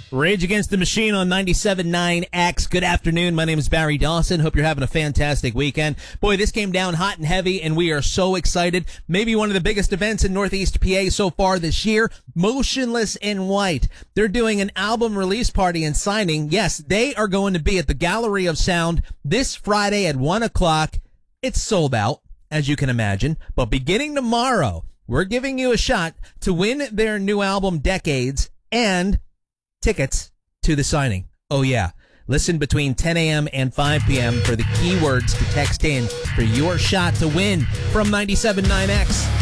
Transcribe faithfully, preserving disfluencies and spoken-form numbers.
Rage Against the Machine on ninety-seven point nine X. Good afternoon. My name is Barry Dawson. Hope you're having a fantastic weekend. Boy, this came down hot and heavy, and we are so excited. Maybe one of the biggest events in Northeast P A so far this year, Motionless in White. They're doing an album release party and signing. Yes, they are going to be at the Gallery of Sound this Friday at one o'clock. It's sold out, as you can imagine. But beginning tomorrow, we're giving you a shot to win their new album, Decades, and tickets to the signing. Oh, yeah. Listen between ten a.m. and five p.m. for the keywords to text in for your shot to win from ninety-seven point nine X.